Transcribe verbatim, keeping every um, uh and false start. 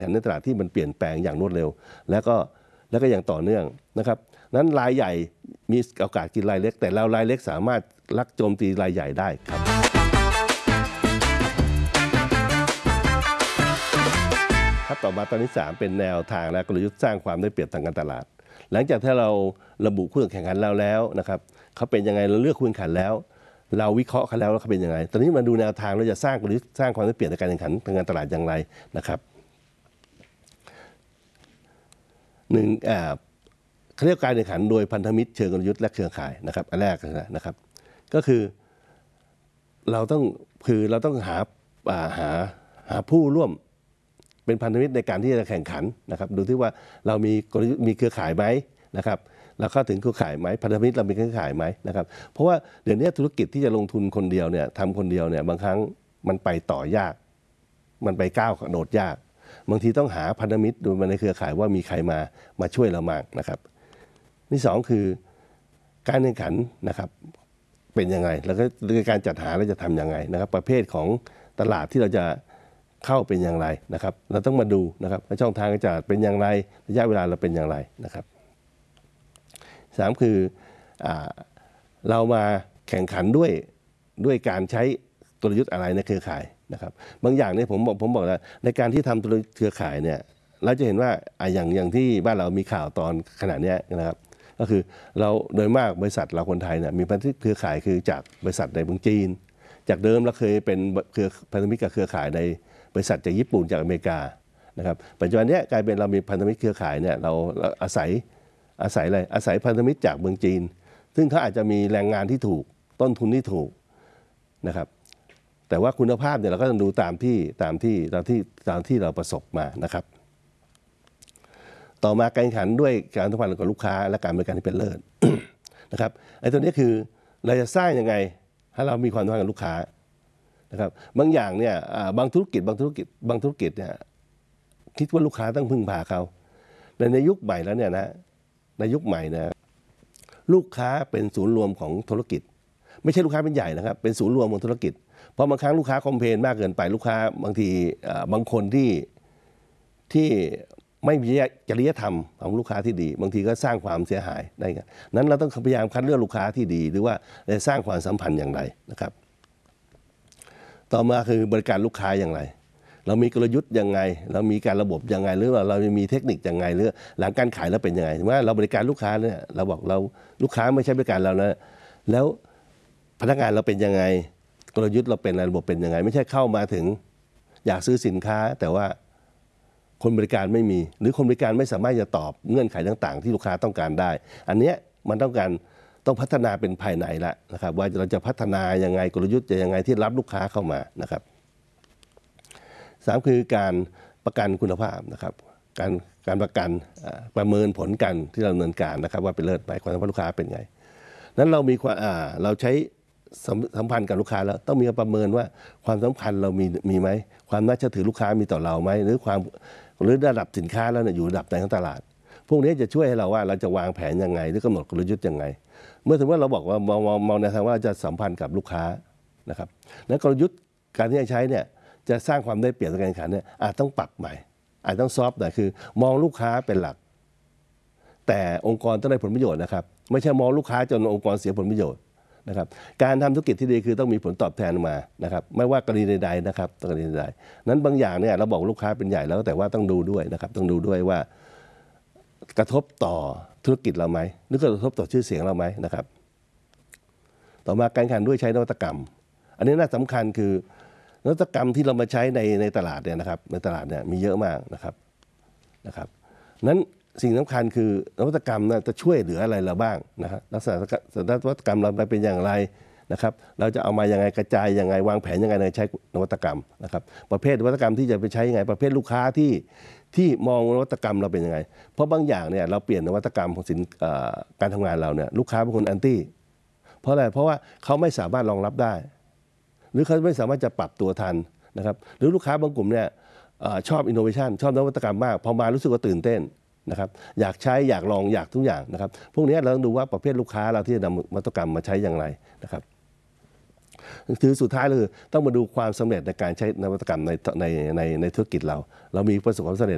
ในตลาดที่มันเปลี่ยนแปลงอย่างรวดเร็วแล้วก็แล้วก็อย่างต่อเนื่องนะครับนั้นรายใหญ่มีโอกาสกินรายเล็กแต่เรารายเล็กสามารถลักโจมตีรายใหญ่ได้ครับครับต่อมาตอนที่สามเป็นแนวทางและกลยุทธ์สร้างความได้เปรียบทางการตลาดหลังจากที่เราระบุคู่แข่งขันเราแล้วนะครับเขาเป็นยังไงเราเลือกคู่แข่งขันแล้วเราวิเคราะห์เขาแล้วว่าเขาเป็นยังไงตอนนี้มาดูแนวทางเราจะสร้างกลยุทธ์สร้างความได้เปรียบในการแข่งขันทางการตลาดอย่างไรนะครับหนึ่งอ่าเขาเรียกการแข่งขันโดยพันธมิตรเชิงกลยุทธ์และเครือข่ายนะครับอันแรกนะครับก็คือเราต้องคือเราต้องหาหาหาผู้ร่วมเป็นพันธมิตรในการที่จะแข่งขันนะครับดูที่ว่าเรามีกลยุทธ์มีเครือข่ายไหมนะครับเราเข้าถึงเครือข่ายไหมพันธมิตรเรามีเครือข่ายไหมนะครับเพราะว่าเดี๋ยวนี้ธุรกิจที่จะลงทุนคนเดียวเนี่ยทำคนเดียวเนี่ยบางครั้งมันไปต่อยากมันไปก้าวกระโดดยากบางทีต้องหาพันธมิตรดูมาในเครือข่ายว่ามีใครมามาช่วยเรามากนะครับที่สองคือการแข่งขันนะครับเป็นยังไงแล้วก็การจัดหาเราจะทำยังไงนะครับประเภทของตลาดที่เราจะเข้าเป็นอย่างไรนะครับเราต้องมาดูนะครับช่องทางการจัดเป็นอย่างไรระยะเวลาเราเป็นอย่างไรนะครับสามคือเรามาแข่งขันด้วยด้วยการใช้กลยุทธ์อะไรในเครือข่ายนะครับบางอย่างเนี่ยผมบอกผมบอกแล้วในการที่ทำตัวเครือข่ายเนี่ยเราจะเห็นว่าอย่างอย่างที่บ้านเรามีข่าวตอนขณะนี้นะครับก็คือเราโดยมากบริษัทเราคนไทยเนี่ยมีพันธมิตรเครือข่ายคือจากบริษัทในเมืองจีนจากเดิมเราเคยเป็นเครือพันธมิตรกับเครือข่ายในบริษัทจากญี่ปุ่นจากอเมริกานะครับปัจจุบันนี้กลายเป็นเรามีพันธมิตรเครือข่ายเนี่ยเราอาศัยอาศัยอะไรอาศัยพันธมิตรจากเมืองจีนซึ่งเขาอาจจะมีแรงงานที่ถูกต้นทุนที่ถูกนะครับแต่ว่าคุณภาพเนี่ยเราก็ต้องดูตามที่ตามที่ตามที่ตามที่เราประสบมานะครับต่อมาการแข่งขันด้วยการสัมพันธ์กับลูกค้าและการบริการที่เป็นเลิศ นะครับไอ้ตัวนี้คือเราจะสร้างยังไงให้เรามีความสัมพันธ์กับลูกค้านะครับบางอย่างเนี่ยบางธุรกิจบางธุรกิจบางธุรกิจเนี่ยคิดว่าลูกค้าต้องพึ่งพาเขาแต่ในยุคใหม่แล้วเนี่ยนะในยุคใหม่นะลูกค้าเป็นศูนย์รวมของธุรกิจไม่ใช่ลูกค้าเป็นใหญ่นะครับเป็นศูนย์รวมของธุรกิจเพราะบางครั้งลูกค้าคอมเพลนมากเกินไปลูกค้าบางทีบางคนที่ที่ไม่มีจริยธรรมของลูกค้าที่ดีบางทีก็สร้างความเสียหายได้นั้นเราต้องพยายามคัดเลือกลูกค้าที่ดีหรือว่าจะสร้างความสัมพันธ์อย่างไรนะครับต่อมาคือบริการลูกค้าอย่างไรเรามีกลยุทธ์ยังไงเรามีการระบบยังไงหรือว่าเรามีเทคนิคยังไงหรือหลังการขายแล้วเป็นยังไงว่าเราบริการลูกค้าเนี่ยเราบอกเราลูกค้าไม่ใช่บริการเรานะแล้วพนักงานเราเป็นยังไงกลยุทธ์เราเป็นระบบเป็นยังไงไม่ใช่เข้ามาถึงอยากซื้อสินค้าแต่ว่าคนบริการไม่มีหรือคนบริการไม่สามารถจะตอบเงื่อนไขต่างๆที่ลูกค้าต้องการได้อันเนี้ยมันต้องการต้องพัฒนาเป็นภายในละนะครับว่าเราจะพัฒนายังไงกลยุทธ์จะยังไงที่รับลูกค้าเข้ามานะครับสามคือการประกันคุณภาพนะครับการการประกันประเมินผลกันที่เราดำเนินการนะครับว่าเป็นเลิศไปความสัมพันธ์ลูกค้าเป็นไงนั้นเรามีความเราใช้สัมพันธ์กับลูกค้าแล้วต้องมีการประเมินว่าความสำคัญเรามีมีไหมความน่าเชื่อถือลูกค้ามีต่อเราไหมหรือความหรือระดับสินค้าแล้วเนี่ยอยู่ระดับไหนของตลาดพวกนี้จะช่วยให้เราว่าเราจะวางแผนยังไงหรือกำหนดกลยุทธ์ยังไงเมื่อถึงว่าเราบอกว่ามองมองในทางว่าจะสัมพันธ์กับลูกค้านะครับและกลยุทธ์การที่จะใช้เนี่ยจะสร้างความได้เปรียบในการแข่งขันเนี่ยอาจต้องปรับใหม่อาจต้องซอฟต์หน่อยคือมองลูกค้าเป็นหลักแต่องค์กรต้องได้ผลประโยชน์นะครับไม่ใช่มองลูกค้าจนองค์กรเสียผลประโยชน์นะครับการทำธุรกิจที่ดีคือต้องมีผลตอบแทนมานะครับไม่ว่ากรณีใดๆนะครับกรณีใดๆนั้นบางอย่างเนี่ยเราบอกลูกค้าเป็นใหญ่แล้วแต่ว่าต้องดูด้วยนะครับต้องดูด้วยว่ากระทบต่อธุรกิจเราไหมหรือกระทบต่อชื่อเสียงเราไหมนะครับต่อมาการแข่งขันด้วยใช้นวัตกรรมอันนี้น่าสำคัญคือนวัตกรรมที่เรามาใช้ในในตลาดเนี่ยนะครับในตลาดเนี่ยมีเยอะมากนะครับนะครับนั้นสิ่งสำคัญคือนวัตกรรมนะจะช่วยเหลืออะไรเราบ้างนะครับลักษณะนวัตกรรมเราเป็นอย่างไรนะครับเราจะเอามายังไงกระจายยังไงวางแผนยังไงในใช้นวัตกรรมนะครับประเภทนวัตกรรมที่จะไปใช้ยังไงประเภทลูกค้าที่ที่มองนวัตกรรมเราเป็นยังไงเพราะบางอย่างเนี่ยเราเปลี่ยนนวัตกรรมของสินการทำงานเราเนี่ยลูกค้าเป็นคนแอนตี้เพราะอะไรเพราะว่าเขาไม่สามารถรองรับได้หรือเขาไม่สามารถจะปรับตัวทันนะครับหรือลูกค้าบางกลุ่มเนี่ยชอบอินโนเวชันชอบนวัตกรรมมากพอมารู้สึกว่าตื่นเต้นนะครับอยากใช้อยากลองอยากทุกอย่างนะครับพวกนี้เราต้องดูว่าประเภทลูกค้าเราที่จะนำนวัตกรรมมาใช้อย่างไรนะครับถือสุดท้ายเลยต้องมาดูความสำเร็จในการใช้นวัตกรรมในในในในธุรกิจเราเรามีประสบความสำเร็จ